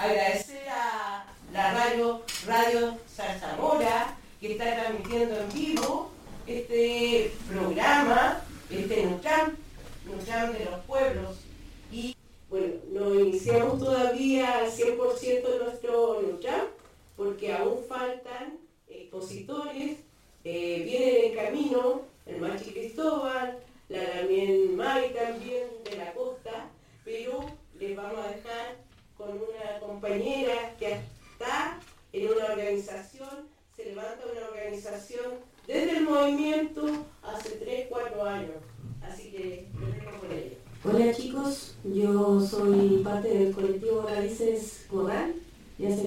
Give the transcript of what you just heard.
agradecer a la Radio Zarzamora, que está transmitiendo en vivo este programa, este Nutram de los pueblos. Y bueno, no iniciamos todavía al 100% de nuestro Nutram, porque aún faltan expositores, vienen en camino el Machi Cristóbal, la Damián May también de la costa, pero les vamos a dejar con una compañera que está en una organización, se levanta una organización desde el movimiento hace 3-4 años, así que les dejo con ella. Hola chicos, yo soy parte del colectivo Raíces Corral.